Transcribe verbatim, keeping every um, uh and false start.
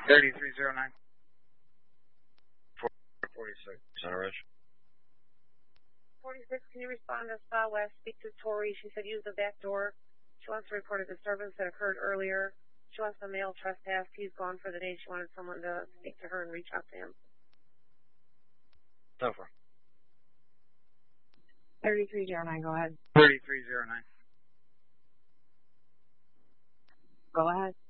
thirty-three zero nine. forty-six. Center Ridge. forty-six, can you respond to Southwest? Speak to Tori. She said use the back door. She wants to report a disturbance that occurred earlier. She wants a male trespass. He's gone for the day. She wanted someone to speak to her and reach out to him. So far. thirty-three zero nine, go ahead. thirty-three zero nine. Go ahead.